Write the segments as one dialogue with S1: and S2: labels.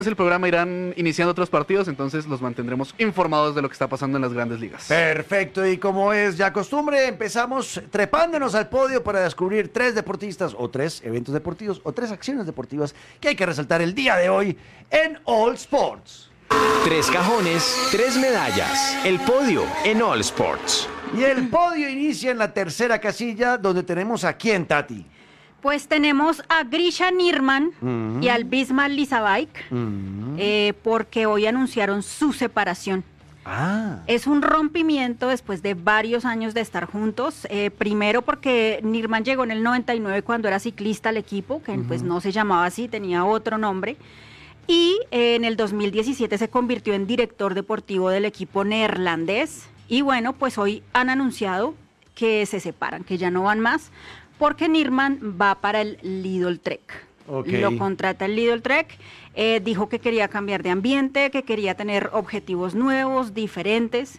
S1: el programa irán iniciando otros partidos, entonces los mantendremos informados de lo que está pasando en las grandes ligas.
S2: Perfecto, y como es ya costumbre, empezamos trepándonos al podio para descubrir 3 deportistas o 3 eventos deportivos o 3 acciones deportivas que hay que resaltar el día de hoy en All Sports.
S3: 3 cajones, 3 medallas. El podio en All Sports.
S2: Y el podio inicia en la tercera casilla, donde tenemos a quién, Tati.
S4: Pues tenemos a Grisha Nirman y al Bismack Lisabaik, porque hoy anunciaron su separación. Es un rompimiento después de varios años de estar juntos. Primero porque Nirman llegó en el 99 cuando era ciclista al equipo, que pues no se llamaba así, tenía otro nombre. Y en el 2017 se convirtió en director deportivo del equipo neerlandés. Y bueno, pues hoy han anunciado que se separan, que ya no van más, porque Nirman va para el Lidl Trek. Lo contrata el Lidl Trek, dijo que quería cambiar de ambiente, que quería tener objetivos nuevos, diferentes,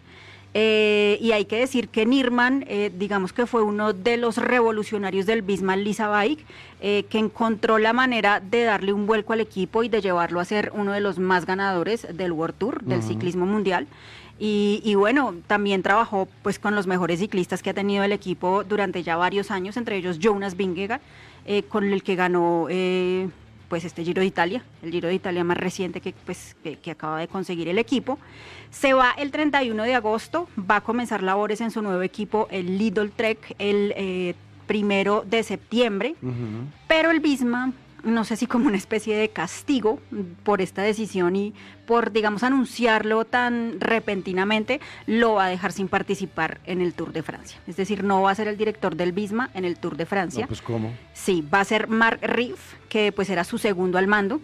S4: y hay que decir que Nirman, digamos que fue uno de los revolucionarios del Bismack Lisabaik, que encontró la manera de darle un vuelco al equipo y de llevarlo a ser uno de los más ganadores del World Tour, del ciclismo mundial. Y bueno, también trabajó pues con los mejores ciclistas que ha tenido el equipo durante ya varios años, entre ellos Jonas Vingegaard, con el que ganó pues este Giro de Italia, el Giro de Italia más reciente que acaba de conseguir el equipo. Se va el 31 de agosto, va a comenzar labores en su nuevo equipo, el Lidl Trek, el 1 de septiembre, pero el Bismack, no sé si como una especie de castigo por esta decisión y por, digamos, anunciarlo tan repentinamente, lo va a dejar sin participar en el Tour de Francia. Es decir, no va a ser el director del Bismack en el Tour de Francia.
S2: No, pues ¿cómo?
S4: Sí, va a ser Mark Riff, que pues era su segundo al mando,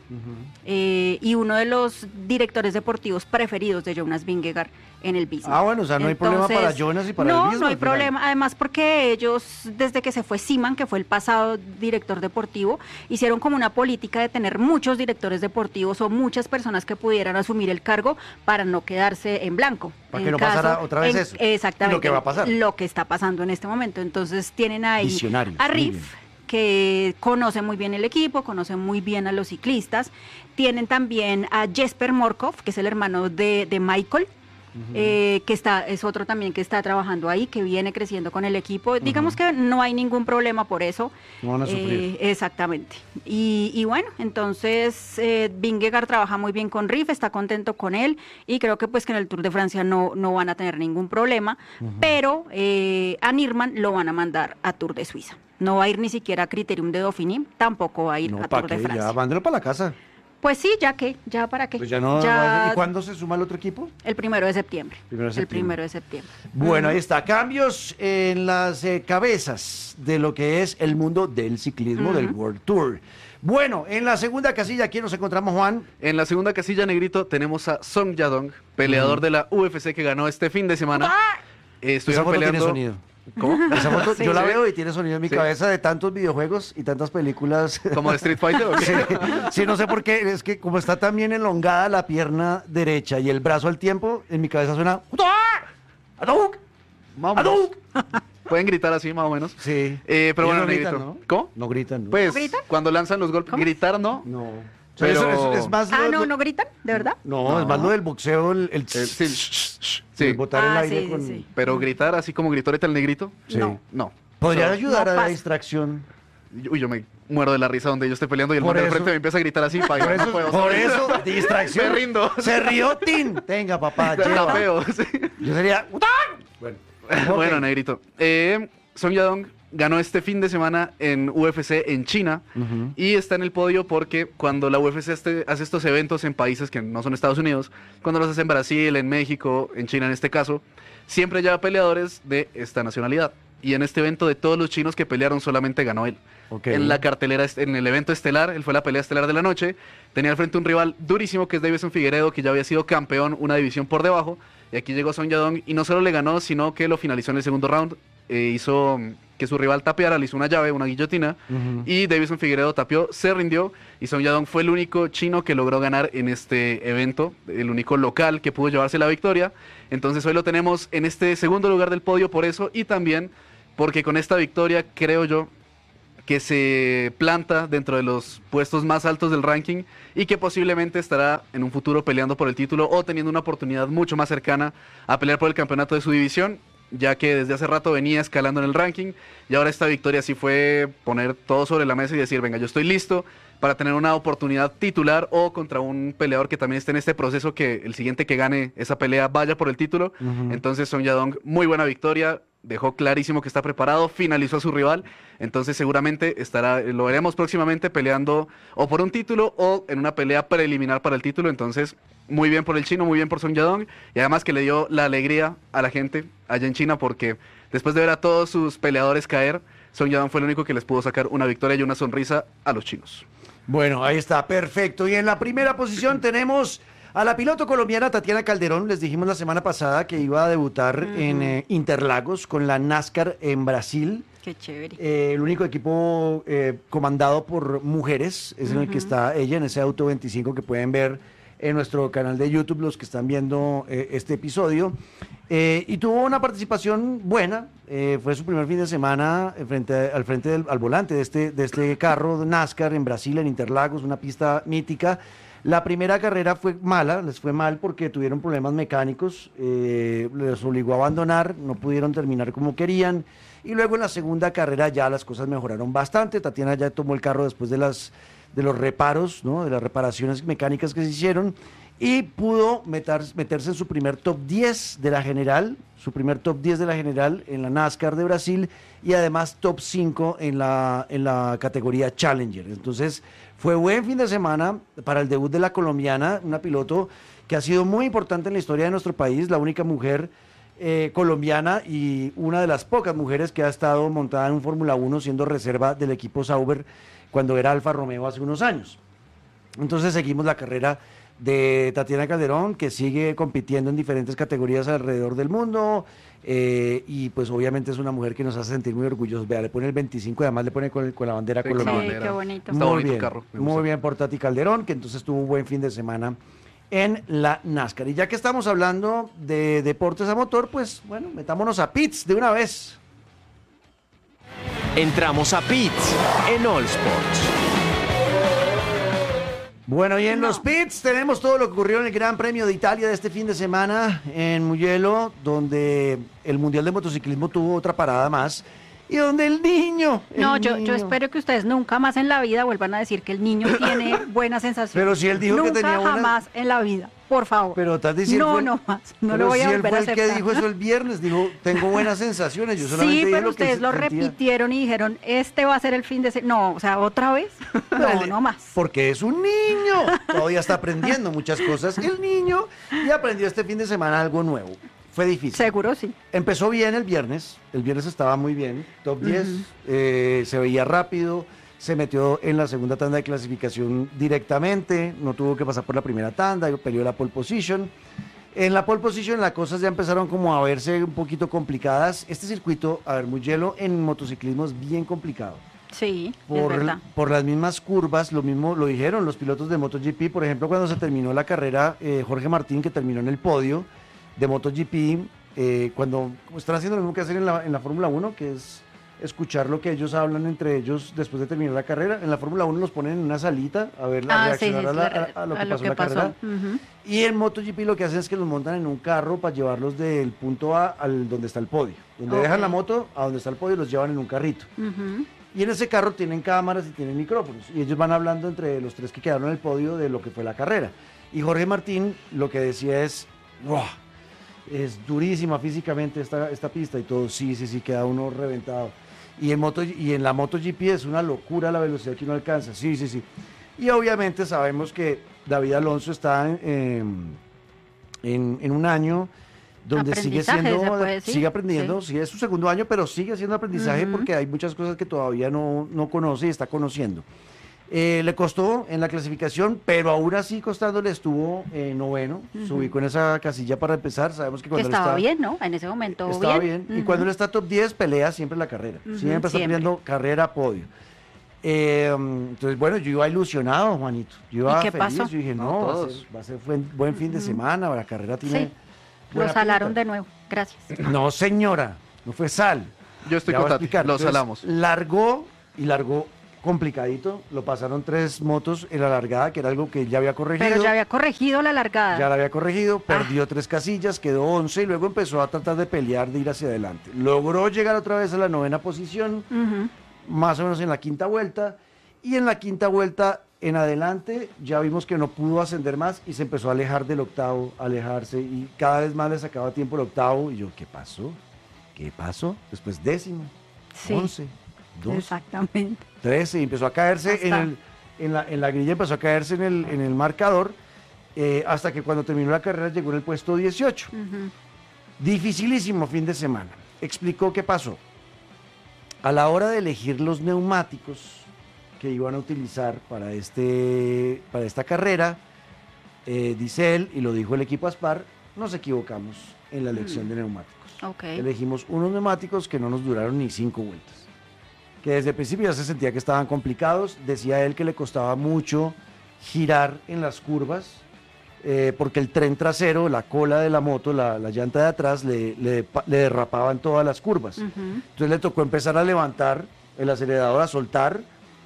S4: y uno de los directores deportivos preferidos de Jonas Vingegaard en el Bismack.
S2: Bueno, o sea, no hay problema para Jonas y para el Bismack.
S4: No hay problema, además porque ellos, desde que se fue Seaman, que fue el pasado director deportivo, hicieron como una política de tener muchos directores deportivos o muchas personas que pudieran asumir el cargo para no quedarse en blanco.
S2: Para que no pasara otra vez eso.
S4: Exactamente.
S2: Lo que va a pasar.
S4: Lo que está pasando en este momento. Entonces tienen ahí a Riff, que conoce muy bien el equipo, conoce muy bien a los ciclistas. Tienen también a Jesper Morkov, que es el hermano de Michael, que es otro también que está trabajando ahí, que viene creciendo con el equipo. Digamos que no hay ningún problema por eso.
S2: No van a sufrir.
S4: Exactamente. Y bueno, entonces Vingegaard trabaja muy bien con Riff, está contento con él y creo que pues que en el Tour de Francia no van a tener ningún problema, pero a Nirman lo van a mandar a Tour de Suiza. No va a ir ni siquiera a Criterium de Dauphiné, tampoco va a ir a Tour de Francia.
S2: Ya, mándelo para la casa.
S4: Pues sí, ya para qué.
S2: Pues ya no. ¿Y cuándo se suma el otro equipo?
S4: El 1 de septiembre. El 1 de septiembre.
S2: Bueno, ahí está. Cambios en las cabezas de lo que es el mundo del ciclismo del World Tour. Bueno, en la segunda casilla, ¿quién nos encontramos, Juan?
S1: En la segunda casilla, negrito, tenemos a Song Yadong, peleador de la UFC que ganó este fin de semana.
S2: Esa foto tiene sonido.
S1: ¿Cómo?
S2: Esa foto yo la veo y tiene sonido en mi cabeza de tantos videojuegos y tantas películas.
S1: ¿Como de Street Fighter o qué?
S2: Sí, no sé por qué, es que como está tan bien elongada la pierna derecha y el brazo al tiempo, en mi cabeza suena
S1: ¡Hadouken! Pueden gritar así, más o menos.
S2: Sí.
S1: Pero bueno,
S2: no
S1: negrito.
S2: gritan, ¿no?
S1: ¿Cómo?
S2: No gritan, ¿no?
S1: Pues,
S4: ¿No gritan?
S1: cuando lanzan los golpes, gritar, ¿no?
S2: No.
S1: Pero...
S2: Eso es más
S4: ¿no gritan? ¿De verdad?
S2: No, es más lo del boxeo,
S1: Sí,
S2: botar el aire
S4: sí,
S2: con...
S4: sí.
S1: Pero gritar así como gritó ahorita el negrito,
S2: Sí.
S1: no.
S2: Podría ayudar
S4: no
S2: a la
S4: pasa.
S2: distracción.
S1: Uy, yo me muero de la risa donde yo esté peleando y el
S2: Por
S1: man de
S2: eso-
S1: frente me empieza a gritar así.
S2: Por eso, distracción.
S1: Me rindo.
S2: Se rió Tin. Tenga, papá,
S1: Está
S2: lleva.
S1: feo, sí.
S2: Yo sería... Bueno,
S1: Bueno, negrito. Song Yadong ganó este fin de semana en UFC en China y está en el podio porque cuando la UFC hace estos eventos en países que no son Estados Unidos, cuando los hace en Brasil, en México, en China en este caso, siempre lleva peleadores de esta nacionalidad. Y en este evento de todos los chinos que pelearon solamente ganó él. En la cartelera, en el evento estelar, él fue la pelea estelar de la noche, tenía al frente un rival durísimo que es Deiveson Figueiredo, que ya había sido campeón una división por debajo, y aquí llegó Song Yadong y no solo le ganó, sino que lo finalizó en el segundo round, hizo que su rival tapeara, le hizo una llave, una guillotina, y Deiveson Figueiredo tapió, se rindió, y Song Yadong fue el único chino que logró ganar en este evento, el único local que pudo llevarse la victoria. Entonces hoy lo tenemos en este segundo lugar del podio por eso, y también porque con esta victoria creo yo que se planta dentro de los puestos más altos del ranking y que posiblemente estará en un futuro peleando por el título o teniendo una oportunidad mucho más cercana a pelear por el campeonato de su división, ya que desde hace rato venía escalando en el ranking y ahora esta victoria sí fue poner todo sobre la mesa y decir, venga, yo estoy listo para tener una oportunidad titular o contra un peleador que también esté en este proceso, que el siguiente que gane esa pelea vaya por el título. Entonces Song Yadong, muy buena victoria, dejó clarísimo que está preparado, finalizó a su rival, entonces seguramente lo veremos próximamente peleando o por un título o en una pelea preliminar para el título. Entonces muy bien por el chino, muy bien por Song Yadong, y además que le dio la alegría a la gente allá en China, porque después de ver a todos sus peleadores caer, Song Yadong fue el único que les pudo sacar una victoria y una sonrisa a los chinos.
S2: Bueno, ahí está, perfecto. Y en la primera posición tenemos a la piloto colombiana Tatiana Calderón. Les dijimos la semana pasada que iba a debutar en Interlagos con la NASCAR en Brasil.
S4: Qué chévere.
S2: El único equipo comandado por mujeres es en el que está ella, en ese Auto 25 que pueden ver en nuestro canal de YouTube los que están viendo este episodio. Y tuvo una participación buena. Fue su primer fin de semana al volante de este carro de NASCAR en Brasil, en Interlagos, una pista mítica. La primera carrera fue mala, les fue mal porque tuvieron problemas mecánicos, les obligó a abandonar, no pudieron terminar como querían. Y luego en la segunda carrera ya las cosas mejoraron bastante. Tatiana ya tomó el carro después de los reparos, ¿no? De las reparaciones mecánicas que se hicieron, y pudo meterse en su primer top 10 de la general, en la NASCAR de Brasil, y además top 5 en la categoría Challenger. Entonces fue buen fin de semana para el debut de la colombiana, una piloto que ha sido muy importante en la historia de nuestro país, la única mujer colombiana y una de las pocas mujeres que ha estado montada en un Fórmula 1 siendo reserva del equipo Sauber cuando era Alfa Romeo hace unos años. Entonces seguimos la carrera de Tatiana Calderón, que sigue compitiendo en diferentes categorías alrededor del mundo, y pues obviamente es una mujer que nos hace sentir muy orgullosos. Vea, le pone el 25 y además le pone con la bandera colombiana.
S4: Sí, qué bonito.
S1: Está
S2: Muy
S1: bonito
S2: bien,
S1: el carro.
S2: muy bien por Tati Calderón, que entonces tuvo un buen fin de semana en la NASCAR. Y ya que estamos hablando de deportes a motor, pues bueno, metámonos a pits de una vez.
S3: Entramos a pits en All Sports.
S2: Bueno, y en los pits tenemos todo lo que ocurrió en el Gran Premio de Italia de este fin de semana en Mugello, donde el Mundial de Motociclismo tuvo otra parada más, y donde el niño...
S4: Yo espero que ustedes nunca más en la vida vuelvan a decir que el niño tiene buenas sensaciones.
S2: Pero si él dijo
S4: nunca,
S2: que tenía buenas...
S4: jamás en la vida, por favor.
S2: Pero estás diciendo...
S4: No más, no lo voy a volver a aceptar.
S2: Pero si él fue el que dijo eso el viernes, dijo, tengo buenas sensaciones, yo solamente
S4: sí,
S2: dije
S4: pero
S2: lo que
S4: ustedes lo
S2: sentía.
S4: repitieron y dijeron, este va a ser el fin de semana. No, o sea, ¿otra vez? No más.
S2: Porque es un niño, todavía está aprendiendo muchas cosas. El niño ya aprendió este fin de semana algo nuevo. Fue difícil.
S4: Seguro sí.
S2: Empezó bien el viernes estaba muy bien, top 10, se veía rápido, se metió en la segunda tanda de clasificación directamente, no tuvo que pasar por la primera tanda, peleó la pole position. En la pole position las cosas ya empezaron como a verse un poquito complicadas. Este circuito, Mugello en motociclismo es bien complicado.
S4: Sí, es verdad.
S2: Por las mismas curvas, lo mismo lo dijeron los pilotos de MotoGP, por ejemplo, cuando se terminó la carrera, Jorge Martín, que terminó en el podio de MotoGP, cuando están haciendo lo mismo que hacen en la Fórmula 1, que es escuchar lo que ellos hablan entre ellos después de terminar la carrera. En la Fórmula 1 los ponen en una salita a ver reaccionar a lo que pasó en la carrera. Y en MotoGP lo que hacen es que los montan en un carro para llevarlos del punto A al donde está el podio. Donde dejan la moto a donde está el podio los llevan en un carrito. Y en ese carro tienen cámaras y tienen micrófonos. Y ellos van hablando entre los tres que quedaron en el podio de lo que fue la carrera. Y Jorge Martín lo que decía es, ¡wow! Es durísima físicamente esta pista y todo. Sí, queda uno reventado. Y en la MotoGP es una locura la velocidad que uno alcanza. Sí. Y obviamente sabemos que David Alonso está en un año donde sigue aprendiendo, sí, es su segundo año, pero sigue haciendo aprendizaje porque hay muchas cosas que todavía no conoce y está conociendo. Le costó en la clasificación, pero aún así costándole estuvo noveno, se ubicó en esa casilla para empezar. Sabemos que cuando
S4: estaba bien, ¿no? En ese momento
S2: estaba bien. Y cuando él está top 10 pelea siempre la carrera, siempre está peleando carrera, podio. Entonces, bueno, yo iba ilusionado, Juanito, yo iba
S4: qué
S2: feliz,
S4: pasó?
S2: yo dije, no, va a ser buen fin de semana, la carrera tiene...
S4: Lo salaron de nuevo, gracias.
S2: No, señora, no fue sal.
S1: Yo estoy con Tati, lo salamos.
S2: Largó y largó complicadito. Lo pasaron 3 motos en la largada, que era algo que ya había corregido.
S4: Pero ya había corregido la largada.
S2: Ya la había corregido, perdió 3 casillas, quedó 11 y luego empezó a tratar de pelear, de ir hacia adelante. Logró llegar otra vez a la 9ª posición, más o menos en la 5ª vuelta, y en la 5ª vuelta en adelante ya vimos que no pudo ascender más y se empezó a alejar del octavo, alejarse, y cada vez más le sacaba tiempo el octavo, y yo, ¿qué pasó? ¿Qué pasó? Después 10º,
S4: Sí,
S2: 11, 12,
S4: exactamente.
S2: 13, y empezó a caerse en la grilla, empezó a caerse en el marcador, hasta que cuando terminó la carrera llegó en el puesto 18. Dificilísimo fin de semana. Explicó qué pasó. A la hora de elegir los neumáticos que iban a utilizar para esta carrera, dice él, y lo dijo el equipo Aspar, nos equivocamos en la elección de neumáticos.
S4: Okay.
S2: Elegimos unos neumáticos que no nos duraron ni 5 vueltas, que desde el principio ya se sentía que estaban complicados. Decía él que le costaba mucho girar en las curvas, porque el tren trasero, la cola de la moto, la llanta de atrás, le derrapaba en todas las curvas. Entonces le tocó empezar a levantar el acelerador, a soltar,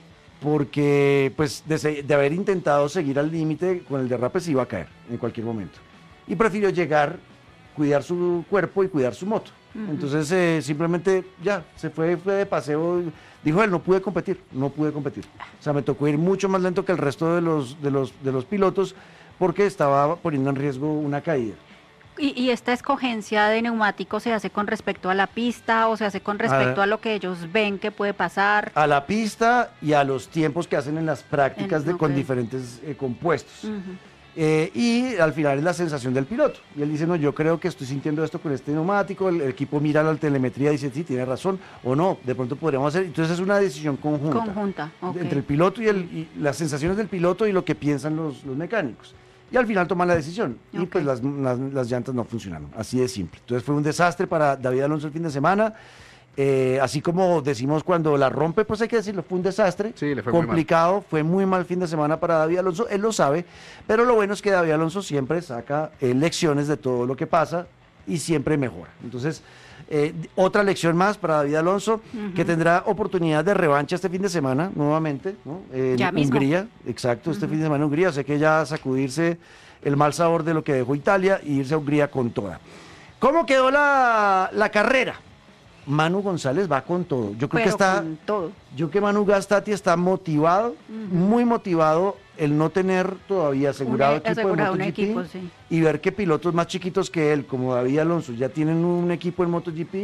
S2: porque pues de haber intentado seguir al límite con el derrape se iba a caer en cualquier momento. Y prefirió llegar, cuidar su cuerpo y cuidar su moto. Entonces simplemente ya, se fue de paseo. Dijo él, no pude competir. O sea, me tocó ir mucho más lento que el resto de los pilotos porque estaba poniendo en riesgo una caída.
S4: ¿Y esta escogencia de neumáticos se hace con respecto a la pista o se hace con respecto a lo que ellos ven que puede pasar?
S2: A la pista y a los tiempos que hacen en las prácticas con diferentes compuestos. Y al final es la sensación del piloto. Y él dice, no, yo creo que estoy sintiendo esto con este neumático. El equipo mira la telemetría y dice, sí, tiene razón, o no, de pronto podríamos hacer. Entonces es una decisión conjunta.
S4: Okay.
S2: Entre el piloto y las sensaciones del piloto y lo que piensan los mecánicos. Y al final toman la decisión. Y pues las llantas no funcionaron. Así de simple. Entonces fue un desastre para David Alonso el fin de semana. Así como decimos cuando la rompe, pues hay que decirlo, fue un desastre,
S1: sí, le fue
S2: complicado,
S1: muy mal.
S2: fue muy mal fin de semana para David Alonso, él lo sabe, pero lo bueno es que David Alonso siempre saca lecciones de todo lo que pasa y siempre mejora. Entonces, otra lección más para David Alonso, que tendrá oportunidad de revancha este fin de semana, nuevamente, ¿no? En Hungría, exacto, este fin de semana en Hungría, sé que ya sacudirse el mal sabor de lo que dejó Italia y irse a Hungría con toda. ¿Cómo quedó la carrera? Manu González va con todo. Yo creo que Manu Gastati está motivado, muy motivado, el no tener todavía asegurado equipo de MotoGP,
S4: sí.
S2: Y ver que pilotos más chiquitos que él, como David Alonso, ya tienen un equipo en MotoGP,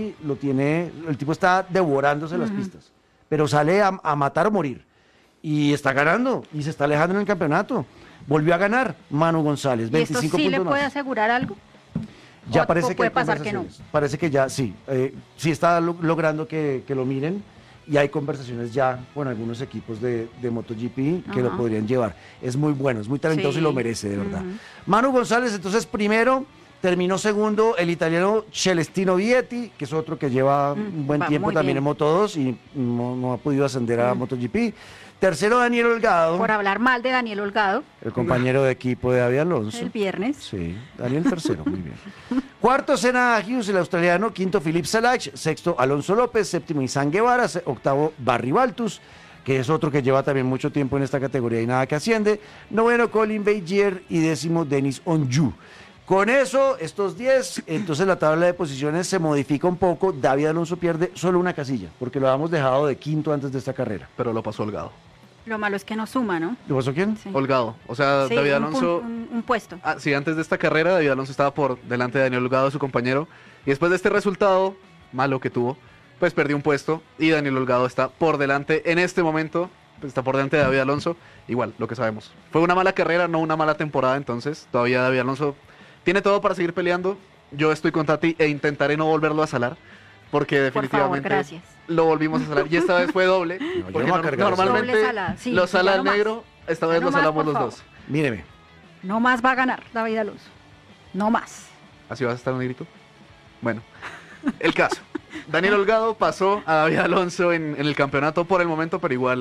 S2: el tipo está devorándose las pistas, pero sale a matar o morir. Y está ganando, y se está alejando en el campeonato. Volvió a ganar Manu González, 25
S4: puntos. ¿Y esto sí le puede asegurar algo?
S2: Ya parece que
S4: puede pasar que no.
S2: Parece que ya sí. Sí está logrando que lo miren y hay conversaciones ya con algunos equipos de MotoGP que lo podrían llevar. Es muy bueno, es muy talentoso y lo merece, de verdad. Manu González, entonces, primero, terminó segundo el italiano Celestino Vietti, que es otro que lleva un buen tiempo también en Moto2 y no ha podido ascender a MotoGP. Tercero, Daniel Holgado.
S4: Por hablar mal de Daniel Holgado.
S2: El compañero de equipo de David Alonso.
S4: El viernes.
S2: Sí, Daniel tercero, muy bien. Cuarto, Senna Hughes, el australiano. Quinto, Philippe Salach. Sexto, Alonso López. Séptimo, Izan Guevara. Octavo, Barry Baltus, que es otro que lleva también mucho tiempo en esta categoría y nada que asciende. Noveno, Colin Begier. Y décimo, Denis Onju. Con eso, estos 10, entonces la tabla de posiciones se modifica un poco. David Alonso pierde solo una casilla, porque lo habíamos dejado de quinto antes de esta carrera.
S1: Pero lo pasó Holgado.
S4: Lo malo es que no suma, ¿no?
S2: ¿Lo pasó quién?
S4: Sí.
S1: Holgado. O sea,
S4: Sí,
S1: David Alonso...
S4: un puesto.
S1: Sí, antes de esta carrera, David Alonso estaba por delante de Daniel Holgado, su compañero. Y después de este resultado malo que tuvo, pues perdió un puesto. Y Daniel Holgado está por delante en este momento. Pues está por delante de David Alonso. Igual, lo que sabemos. Fue una mala carrera, no una mala temporada. Entonces, todavía David Alonso tiene todo para seguir peleando. Yo estoy con Tati e intentaré no volverlo a salar. Porque definitivamente
S4: por favor, gracias.
S1: Lo volvimos a salar. Y esta vez fue doble. Porque normalmente
S4: doble sala. Sí,
S1: lo sala
S4: ya
S1: el
S4: no
S1: negro.
S4: más.
S1: Esta vez
S4: Ya
S1: lo
S4: no más,
S1: salamos
S4: por
S1: los
S4: favor.
S1: dos.
S2: Míreme.
S4: No más va a ganar David Alonso. No más.
S1: ¿Así vas a estar, negrito? Bueno, el caso. Daniel Holgado pasó a David Alonso en el campeonato por el momento, pero igual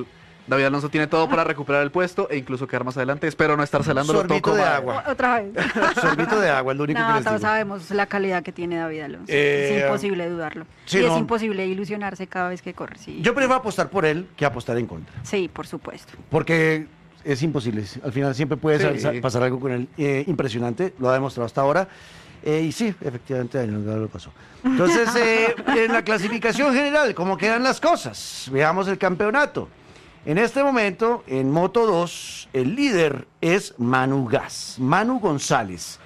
S1: David Alonso tiene todo para recuperar el puesto e incluso quedar más adelante. Espero no estar celándolo.
S2: Sorbito de agua.
S4: Otra vez.
S2: Sorbito de agua, es lo único que
S4: No,
S2: les
S4: todos
S2: digo.
S4: sabemos la calidad que tiene David Alonso.
S2: Eh,
S4: Es imposible dudarlo.
S2: sí,
S4: y
S2: no.
S4: es imposible ilusionarse cada vez que corre. Sí,
S2: Yo prefiero apostar por él que apostar en contra.
S4: sí, por supuesto.
S2: Porque es imposible. Al final siempre puede
S1: Sí.
S2: pasar algo con él impresionante. Lo ha demostrado hasta ahora. Y sí, efectivamente, Daniel Delgado lo pasó. Entonces, en la clasificación general, ¿cómo quedan las cosas? Veamos el campeonato. En este momento, en Moto 2, el líder es Manu González.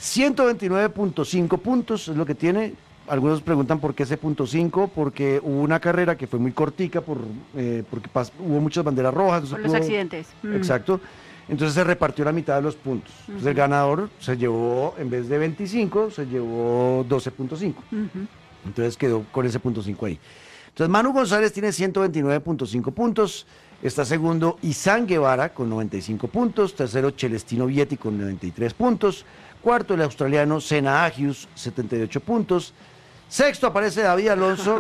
S2: 129.5 puntos es lo que tiene. Algunos preguntan por qué ese .5, porque hubo una carrera que fue muy cortica, porque hubo muchas banderas rojas. no se
S4: Por los
S2: pudo-
S4: accidentes.
S2: Exacto. Entonces se repartió la mitad de los puntos. Entonces el ganador se llevó, en vez de 25, se llevó 12.5.
S4: Ujú.
S2: Entonces quedó con ese .5 ahí. Entonces Manu González tiene 129.5 puntos. Está segundo Izán Guevara con 95 puntos. Tercero Celestino Vietti con 93 puntos. Cuarto el australiano Senna Agius, 78 puntos. Sexto aparece David Alonso.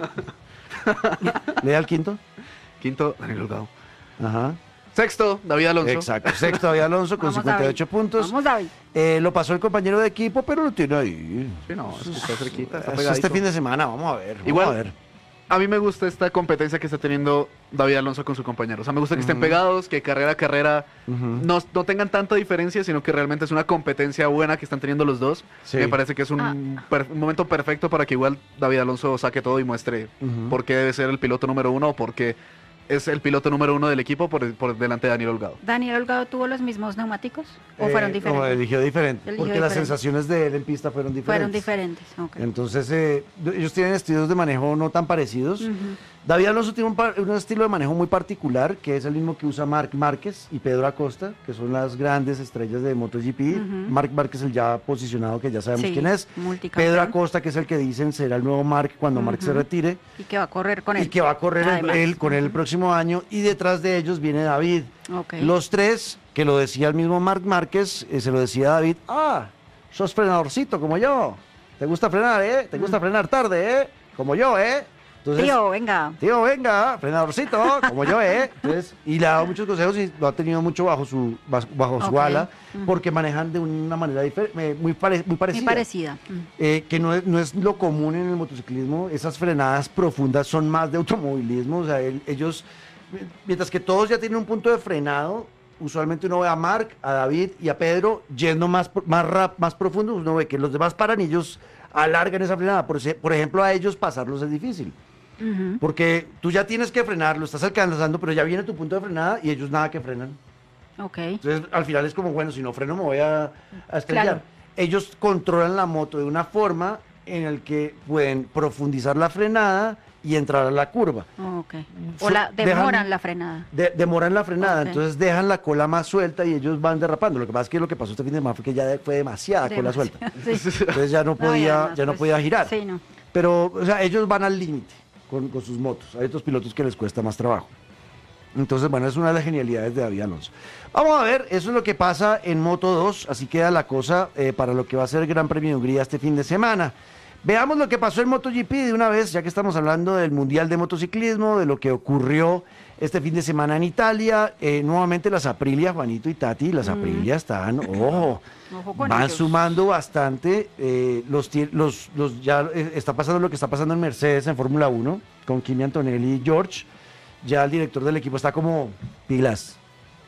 S2: ¿Lea el quinto?
S1: Quinto, Daniel Holgado.
S2: Ajá.
S1: Sexto, David Alonso.
S2: Exacto. Sexto David Alonso con
S4: Vamos,
S2: 58
S4: David.
S2: puntos.
S4: Vamos, David.
S2: Lo pasó el compañero de equipo, pero lo tiene ahí.
S1: Sí, no, es que está cerquita, está
S2: Es
S1: pegadito.
S2: este fin de semana, vamos a ver.
S1: Igual,
S2: Vamos a ver.
S1: a mí me gusta esta competencia que está teniendo David Alonso con su compañero. O sea, me gusta que estén pegados, que carrera a carrera no tengan tanta diferencia, sino que realmente es una competencia buena que están teniendo los dos.
S2: Sí.
S1: Me parece que es un momento perfecto para que igual David Alonso saque todo y muestre por qué debe ser el piloto número uno o por qué es el piloto número uno del equipo por delante de Daniel Holgado.
S4: ¿Daniel Holgado tuvo los mismos neumáticos? ¿O fueron
S2: No,
S4: diferentes?
S2: eligió diferente.
S4: Eligió
S2: porque las
S4: diferente.
S2: sensaciones de él en pista fueron diferentes.
S4: Fueron diferentes. Ok.
S2: Entonces, ellos tienen estilos de manejo no tan parecidos. David Alonso tiene un estilo de manejo muy particular, que es el mismo que usa Marc Márquez y Pedro Acosta, que son las grandes estrellas de MotoGP. Marc Márquez, el ya posicionado, que ya sabemos
S4: Sí,
S2: quién es.
S4: multicampeón.
S2: Pedro Acosta, que es el que dicen será el nuevo Marc cuando Marc se retire.
S4: Y que va a correr con él.
S2: Y que va a correr
S4: Además.
S2: con él el próximo año. Y detrás de ellos viene David.
S4: Ok.
S2: Los tres, que lo decía el mismo Marc Márquez, se lo decía David, sos frenadorcito como yo. ¿Te gusta frenar, ¿Te gusta frenar tarde, Como yo, Entonces,
S4: Tío, venga.
S2: Tío, venga, frenadorcito, como yo, Entonces, y le ha dado muchos consejos y lo ha tenido mucho bajo su
S4: Ok.
S2: ala, porque manejan de una manera muy parecida.
S4: Muy parecida.
S2: Que no es lo común en el motociclismo. Esas frenadas profundas son más de automovilismo. O sea, ellos, mientras que todos ya tienen un punto de frenado, usualmente uno ve a Marc, a David y a Pedro yendo más profundo. Uno ve que los demás paran y ellos alargan esa frenada. Por ejemplo, a ellos pasarlos es difícil. Porque tú ya tienes que frenar, lo estás alcanzando, pero ya viene tu punto de frenada y ellos nada que frenan.
S4: Ok.
S2: Entonces, al final es como, bueno, si no freno me voy a estrellar.
S4: Claro.
S2: Ellos controlan la moto de una forma en la que pueden profundizar la frenada y entrar a la curva.
S4: Ok. O demoran la frenada.
S2: Demoran la frenada,
S4: Ok.
S2: entonces dejan la cola más suelta y ellos van derrapando. Lo que pasa es que lo que pasó este fin de semana fue que ya fue demasiada cola suelta.
S4: Sí.
S2: Entonces ya no podía,
S4: ya no, pues,
S2: podía girar.
S4: Sí, no.
S2: Pero, o sea, ellos van al límite con sus motos. Hay otros pilotos que les cuesta más trabajo. Entonces, bueno, es una de las genialidades de David Alonso. Vamos a ver, eso es lo que pasa en Moto 2. Así queda la cosa para lo que va a ser el Gran Premio de Hungría este fin de semana. Veamos lo que pasó en MotoGP de una vez, ya que estamos hablando del Mundial de Motociclismo, de lo que ocurrió este fin de semana en Italia. Nuevamente las Aprilia, Juanito y Tati, las Aprilia están,
S4: Ojo con
S2: van
S4: ellos.
S2: sumando bastante. Ya está pasando lo que está pasando en Mercedes en Fórmula 1, con Kimi Antonelli y George. Ya el director del equipo está como, pilas,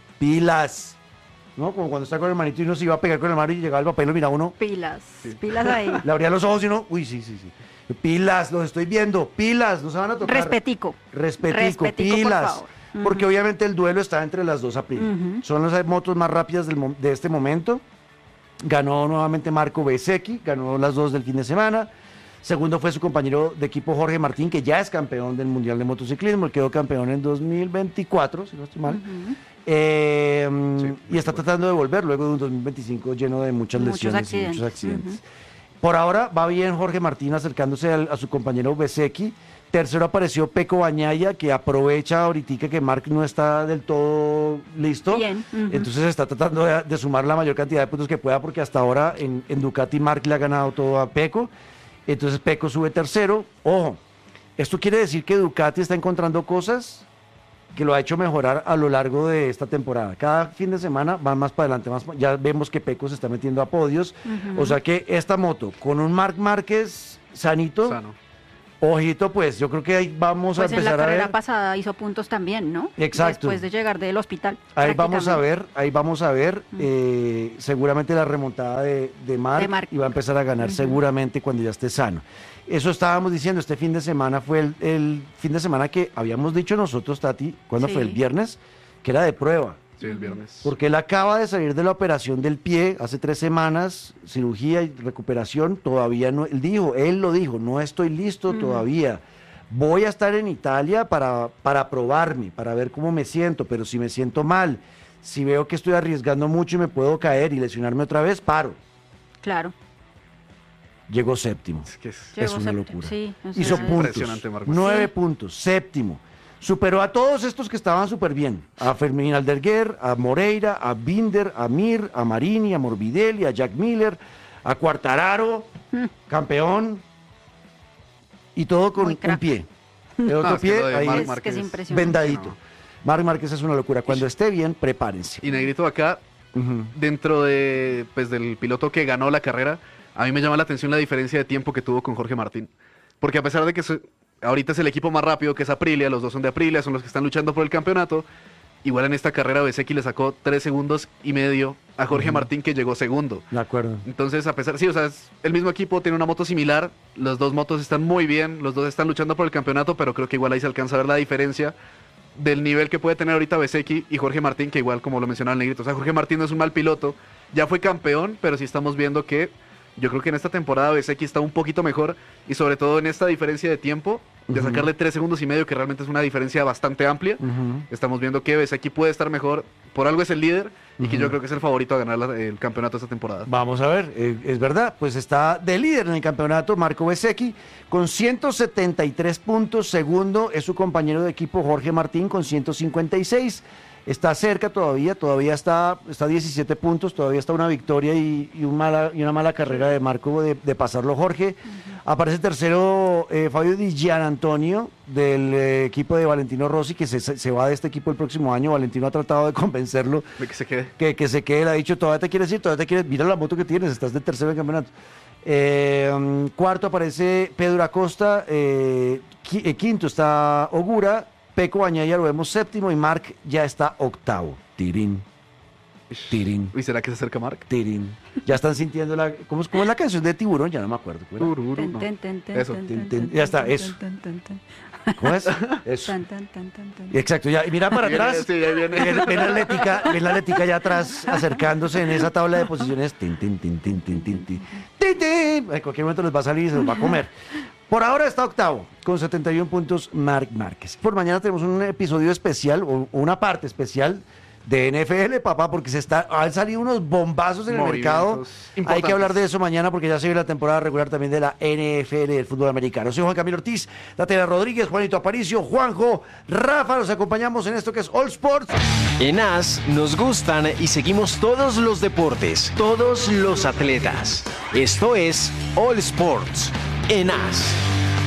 S2: ¿no? Como cuando está con el manito y uno se iba a pegar con el mano y llegaba el papel y lo mira uno,
S4: Pilas ahí.
S2: le abría los ojos y uno, uy, sí. Pilas, los estoy viendo, pilas, no se van a tocar.
S4: Respetico,
S2: Respetico,
S4: por
S2: pilas.
S4: favor.
S2: Porque obviamente el duelo está entre las dos Aprilia. Son las motos más rápidas de este momento. Ganó nuevamente Marco Bezzecchi, ganó las dos del fin de semana. Segundo fue su compañero de equipo Jorge Martín, que ya es campeón del Mundial de Motociclismo. Él quedó campeón en 2024, si no estoy mal. Y está tratando de volver luego de un 2025 lleno de muchas lesiones y muchos accidentes. Por ahora va bien Jorge Martín acercándose a su compañero Bezzecchi. Tercero apareció Pecco Bagnaia, que aprovecha ahorita que Marc no está del todo listo.
S4: Bien.
S2: Entonces está tratando de sumar la mayor cantidad de puntos que pueda, porque hasta ahora en Ducati Marc le ha ganado todo a Pecco. Entonces Pecco sube tercero. Ojo, ¿esto quiere decir que Ducati está encontrando cosas? que lo ha hecho mejorar a lo largo de esta temporada. Cada fin de semana van más para adelante, ya vemos que Pecco se está metiendo a podios, o sea que esta moto con un Marc Márquez sanito, ojito, pues yo creo que ahí vamos a empezar a ver.
S4: En la carrera pasada hizo puntos también, ¿no?
S2: Exacto.
S4: Después de llegar del hospital.
S2: Ahí vamos a ver, seguramente la remontada de Marc y va a empezar a ganar seguramente cuando ya esté sano. Eso estábamos diciendo, este fin de semana fue el fin de semana que habíamos dicho nosotros, Tati, ¿cuándo fue? El viernes, que era de prueba.
S1: Sí, el viernes.
S2: Porque él acaba de salir de la operación del pie hace 3 semanas, cirugía y recuperación, todavía no, él lo dijo, no estoy listo todavía. Voy a estar en Italia para probarme, para ver cómo me siento, pero si me siento mal, si veo que estoy arriesgando mucho y me puedo caer y lesionarme otra vez, paro.
S4: Claro.
S2: Llegó séptimo. Es una locura.
S4: Sí,
S2: hizo puntos, 9 puntos, séptimo. Superó a todos estos que estaban súper bien. A Fermín Alderguer, a Moreira, a Binder, a Mir, a Marini, a Morbidelli, a Jack Miller, a Quartararo, campeón. Y todo con un pie. El otro pie ahí
S4: es
S2: vendadito. Marc Márquez es una locura. Cuando esté bien, prepárense.
S1: Y Negrito, acá, dentro de, pues, del piloto que ganó la carrera, a mí me llama la atención la diferencia de tiempo que tuvo con Jorge Martín. Porque a pesar de que ahorita es el equipo más rápido, que es Aprilia, los dos son de Aprilia, son los que están luchando por el campeonato, igual en esta carrera Bezzecchi le sacó 3 segundos y medio a Jorge Martín, que llegó segundo.
S2: De acuerdo.
S1: Entonces, a pesar, sí, o sea, es el mismo equipo, tiene una moto similar, las dos motos están muy bien, los dos están luchando por el campeonato, pero creo que igual ahí se alcanza a ver la diferencia del nivel que puede tener ahorita Bezzecchi y Jorge Martín, que igual, como lo mencionaba el Negrito, o sea, Jorge Martín no es un mal piloto, ya fue campeón, pero sí estamos viendo que yo creo que en esta temporada Bezzecchi está un poquito mejor y sobre todo en esta diferencia de tiempo, de sacarle 3 segundos y medio, que realmente es una diferencia bastante amplia. Estamos viendo que Bezzecchi puede estar mejor, por algo es el líder y que yo creo que es el favorito a ganar el campeonato esta temporada.
S2: Vamos a ver, es verdad, pues está de líder en el campeonato Marco Bezzecchi con 173 puntos, segundo es su compañero de equipo Jorge Martín con 156. Está cerca todavía está a 17 puntos, todavía está una victoria y una mala carrera de Marco de pasarlo Jorge. Aparece tercero Fabio Di Gianantonio del equipo de Valentino Rossi, que se va de este equipo el próximo año. Valentino ha tratado de convencerlo
S1: de que se quede.
S2: Que se quede, le ha dicho, todavía te quieres ir, mira la moto que tienes, estás de tercero en el campeonato. Cuarto aparece Pedro Acosta, quinto está Ogura, Pecco Bagnaia lo vemos séptimo y Marc ya está octavo. Tirín.
S1: ¿Y será que se acerca Marc?
S2: Tirín. Ya están sintiendo ¿cómo es la canción de Tiburón? Ya no me acuerdo.
S1: Eso.
S2: Ya está, eso. ¿Cómo es? Eso. Exacto, ya. Y mira para atrás.
S1: Sí, ya viene.
S2: Ven la Atlética ya atrás, acercándose en esa tabla de posiciones. En cualquier momento les va a salir y se los va a comer. Por ahora está octavo, con 71 puntos Marc Márquez. Por mañana tenemos un episodio especial, o una parte especial de NFL, papá, porque han salido unos bombazos en el mercado. Hay que hablar de eso mañana porque ya se viene la temporada regular también de la NFL del fútbol americano. Soy Juan Camilo Ortiz, Tatiana Rodríguez, Juanito Aparicio, Juanjo, Rafa, los acompañamos en esto que es All Sports.
S3: En AS nos gustan y seguimos todos los deportes, todos los atletas. Esto es All Sports en AS.